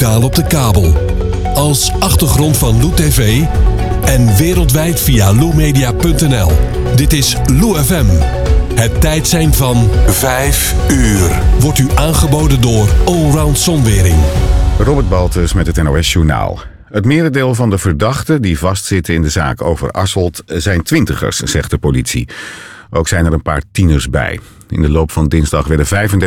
digitaal op de kabel. Als achtergrond van Lou TV en wereldwijd via loumedia.nl. Dit is Lou FM. Het tijdsein van 5 uur. Wordt u aangeboden door Allround Zonwering. Robert Baltus met het NOS Journaal. Het merendeel van de verdachten die vastzitten in de zaak over Asselt zijn twintigers, zegt de politie. Ook zijn er een paar tieners bij. In de loop van dinsdag werden 35